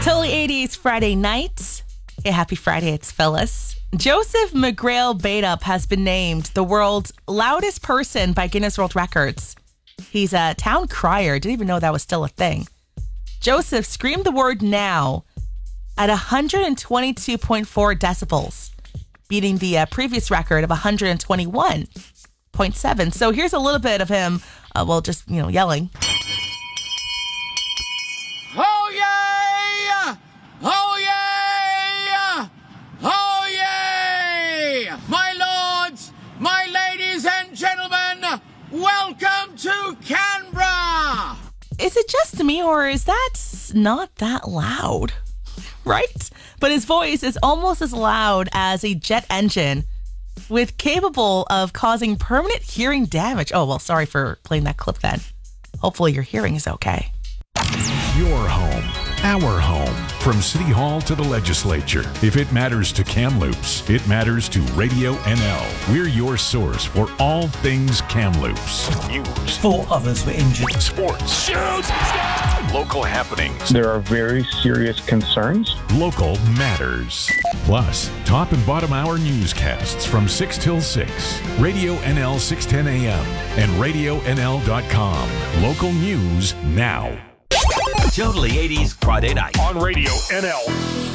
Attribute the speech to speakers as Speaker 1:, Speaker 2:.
Speaker 1: Totally 80s Friday night. Hey, happy Friday, it's Phyllis. Joseph McGrail Badeup has been named the world's loudest person by Guinness World Records. He's a town crier. Didn't even know that was still a thing. Joseph screamed the word now at 122.4 decibels, beating the previous record of 121.7. So here's a little bit of him, just yelling.
Speaker 2: Oh, yeah! Oh, yeah! Oh, yeah! My lords, my ladies and gentlemen, welcome to Canberra!
Speaker 1: Is it just me, or is that not that loud? Right? But his voice is almost as loud as a jet engine, with capable of causing permanent hearing damage. Oh, well, sorry for playing that clip then. Hopefully your hearing is okay.
Speaker 3: Your home, our home. From City Hall to the legislature. If it matters to Kamloops, it matters to Radio NL. We're your source for all things Kamloops. News.
Speaker 4: 4 others were injured.
Speaker 3: Sports. Shoot! Local happenings.
Speaker 5: There are very serious concerns.
Speaker 3: Local matters. Plus, top and bottom hour newscasts from 6 till 6. Radio NL 610 AM and RadioNL.com. Local news now.
Speaker 4: Totally 80s Friday night
Speaker 3: On Radio NL.